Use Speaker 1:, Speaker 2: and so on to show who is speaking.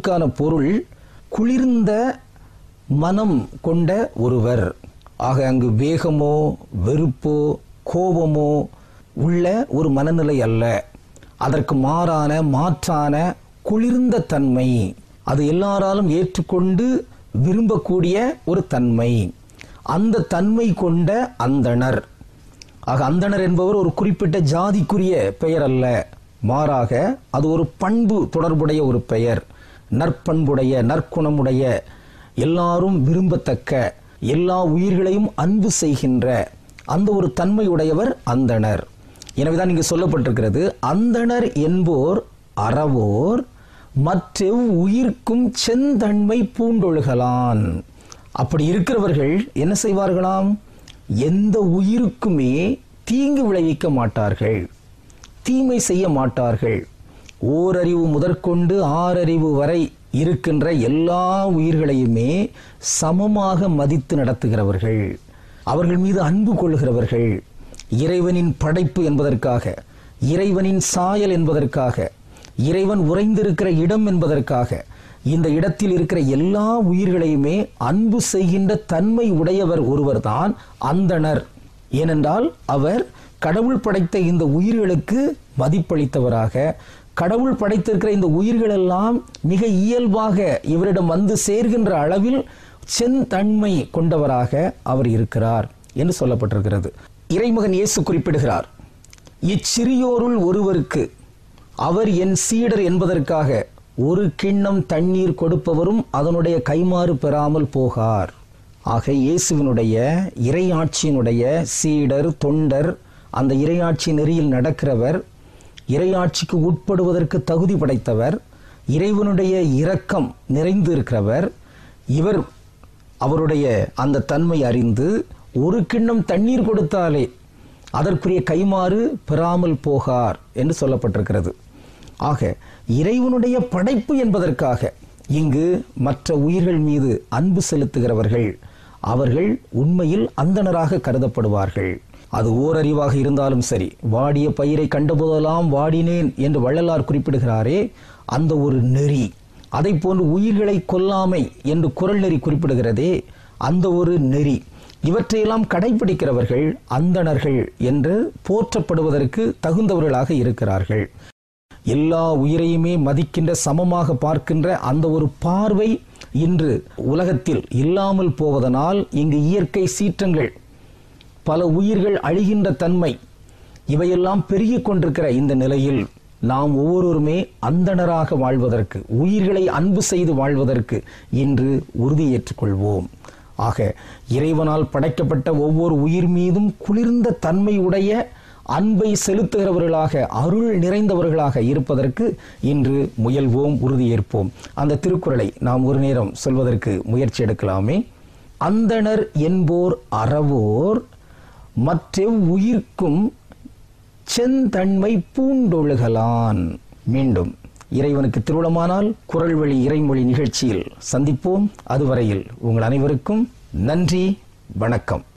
Speaker 1: சொல்லுக்கான பொருள் குளிர்ந்த மனம் கொண்ட ஒருவர். ஆக அங்கு வேகமோ வெறுப்போ கோபமோ உள்ள ஒரு மனநிலை அல்ல. அதற்கு மாற்றான குளிர்ந்த தன்மை, அது எல்லாராலும் ஏற்றுக்கொண்டு விரும்பக்கூடிய ஒரு தன்மை, அந்த தன்மை கொண்ட அந்தணர். ஆக அந்தணர் என்பவர் ஒரு குறிப்பிட்ட ஜாதிக்குரிய பெயர் அல்ல, மாறாக அது ஒரு பண்பு தொடர்புடைய ஒரு பெயர். நற்பண்புடைய, நற்குணமுடைய, எல்லாரும் விரும்பத்தக்க, எல்லா உயிர்களையும் அன்பு செய்கின்ற அந்த ஒரு தன்மையுடையவர் அந்தணர். எனவேதான் இங்கு சொல்லப்பட்டிருக்கிறது, அந்தணர் என்போர் அறவோர் மற்ற உயிர்க்கும் செந்தன்மை பூண்டொழுகலான். அப்படி இருக்கிறவர்கள் என்ன செய்வார்களாம்? எந்த உயிருக்குமே தீங்கு விளைவிக்க மாட்டார்கள், தீமை செய்ய மாட்டார்கள். ஓரறிவு முதற்கொண்டு ஆறறிவு வரை இருக்கின்ற எல்லா உயிர்களையுமே சமமாக மதித்து நடத்துகிறவர்கள், அவர்கள் மீது அன்பு கொள்கிறவர்கள். இறைவனின் படைப்பு என்பதற்காக, இறைவனின் சாயல் என்பதற்காக, இறைவன் உறைந்திருக்கிற இடம் என்பதற்காக இந்த இடத்தில் இருக்கிற எல்லா உயிர்களையுமே அன்பு செய்கின்ற தன்மை உடையவர் ஒருவர்தான் அந்தணர். ஏனென்றால் அவர் கடவுள் படைத்த இந்த உயிர்களுக்கு மதிப்பளித்தவராக, கடவுள் படைத்திருக்கிற இந்த உயிர்கள் எல்லாம் மிக இயல்பாக இவரிடம் வந்து சேர்கின்ற அளவில் செந்தன்மை கொண்டவராக அவர் இருக்கிறார் என்று சொல்லப்பட்டிருக்கிறது. இறைமகன் இயேசு குறிப்பிடுகிறார், இச்சிறியோருள் ஒருவருக்கு அவர் என் சீடர் என்பதற்காக ஒரு கிண்ணம் தண்ணீர் கொடுப்பவரும் அதனுடைய கைமாறு பெறாமல் போகார். ஆக இயேசுவினுடைய இறையாட்சியினுடைய சீடர், தொண்டர், அந்த இறையாட்சி நெறியில் நடக்கிறவர், இறையாட்சிக்கு உட்படுவதற்கு தகுதி படைத்தவர், இறைவனுடைய இரக்கம் நிறைந்து இருக்கிறவர். இவர் அவருடைய அந்த தன்மை அறிந்து ஒரு கிண்ணம் தண்ணீர் கொடுத்தாலே அதற்குரிய கைமாறு பெறாமல் போகார் என்று சொல்லப்பட்டிருக்கிறது. ஆக இறைவனுடைய படைப்பு என்பதற்காக இங்கு மற்ற உயிர்கள் மீது அன்பு செலுத்துகிறவர்கள், அவர்கள் உண்மையில் அந்தணராக கருதப்படுவார்கள். அது ஓரறிவாக இருந்தாலும் சரி, வாடிய பயிரை கண்டபோதெல்லாம் வாடினேன் என்று வள்ளலார் குறிப்பிடுகிறாரே, அந்த ஒரு நெறி, அதை போன்று உயிர்களை கொல்லாமை என்று குறள் நெறி குறிப்பிடுகிறதே, அந்த ஒரு நெறி, இவற்றையெல்லாம் கடைபிடிக்கிறவர்கள் அந்தணர்கள் என்று போற்றப்படுவதற்கு தகுந்தவர்களாக இருக்கிறார்கள். எல்லா உயிரையுமே மதிக்கின்ற, சமமாக பார்க்கின்ற அந்த ஒரு பார்வை இன்று உலகத்தில் இல்லாமல் போவதனால் இங்கு இயற்கை சீற்றங்கள், பல உயிர்கள் அழிகின்ற தன்மை, இவையெல்லாம் பெருகிக் கொண்டிருக்கிற இந்த நிலையில் நாம் ஒவ்வொருவருமே அந்தணராக வாழ்வதற்கு, உயிர்களை அன்பு செய்து வாழ்வதற்கு இன்று உறுதியேற்றுக் கொள்வோம். ஆக இறைவனால் படைக்கப்பட்ட ஒவ்வொரு உயிர் மீதும் குளிர்ந்த தன்மையுடைய அன்பை செலுத்துகிறவர்களாக, அருள் நிறைந்தவர்களாக இருப்பதற்கு இன்று முயல்வோம், உறுதியேற்போம். அந்த திருக்குறளை நாம் ஒரு நேரம் சொல்வதற்கு முயற்சி எடுக்கலாமே. அந்தணர் என்போர் அறவோர் மற்ற உயிர்க்கும் செந்தன்மை பூண்டொழுகலான். மீண்டும் இறைவனுக்கு திருவுளமானால் குறள் வழி இறைமொழி நிகழ்ச்சியில் சந்திப்போம். அதுவரையில் உங்கள் அனைவருக்கும் நன்றி, வணக்கம்.